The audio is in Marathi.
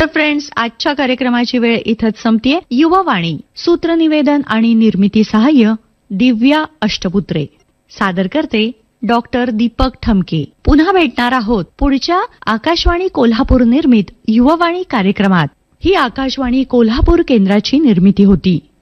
तर फ्रेंड्स, आजच्या कार्यक्रमाची वेळ इथंच संपतेय. युवावाणी, सूत्रनिवेदन आणि निर्मिती सहाय्य दिव्या अष्टपुत्रे. सादर करते डॉक्टर दीपक ठमके. पुन्हा भेटणार आहोत पुढच्या आकाशवाणी कोल्हापूर निर्मित युवावाणी कार्यक्रमात. ही आकाशवाणी कोल्हापूर केंद्राची निर्मिती होती.